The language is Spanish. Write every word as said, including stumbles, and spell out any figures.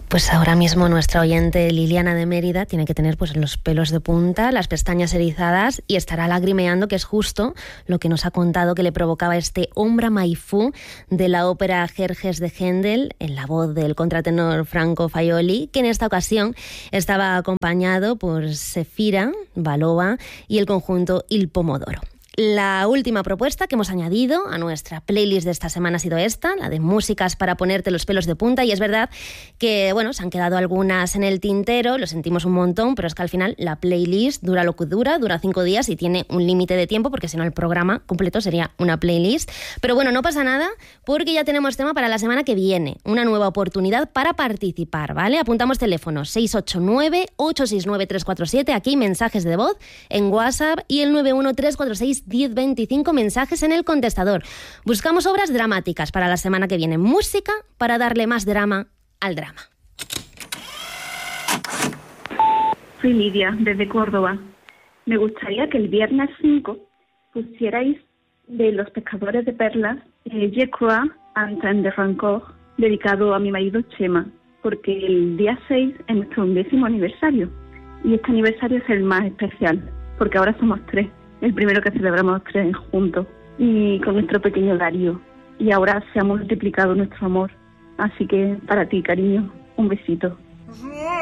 Pues ahora mismo nuestra oyente Liliana de Mérida tiene que tener pues los pelos de punta, las pestañas erizadas y estará lagrimeando, que es justo lo que nos ha contado que le provocaba este Ombra mai fu de la ópera Jerjes de Händel, en la voz del contratenor Franco Faioli, que en esta ocasión estaba acompañado por Sefira Balova y el conjunto Il Pomodoro. La última propuesta que hemos añadido a nuestra playlist de esta semana ha sido esta, la de músicas para ponerte los pelos de punta, y es verdad que, bueno, se han quedado algunas en el tintero, lo sentimos un montón, pero es que al final la playlist dura lo que dura, dura cinco días y tiene un límite de tiempo, porque si no el programa completo sería una playlist. Pero bueno, no pasa nada, porque ya tenemos tema para la semana que viene, una nueva oportunidad para participar, ¿vale? Apuntamos teléfonos seis ocho nueve, ocho seis nueve, tres cuatro siete, aquí mensajes de voz en WhatsApp, y el nueve uno tres cuatro seis diez veinticinco, mensajes en el contestador. Buscamos obras dramáticas para la semana que viene, música para darle más drama al drama. Soy Lidia, desde Córdoba. Me gustaría que el viernes cinco pusierais de Los pescadores de perlas eh, Je crois en de Rancor, dedicado a mi marido Chema, porque el día seis es nuestro undécimo aniversario, y este aniversario es el más especial, porque ahora somos tres. El primero que celebramos tres juntos y con nuestro pequeño Darío. Y ahora se ha multiplicado nuestro amor. Así que para ti, cariño, un besito.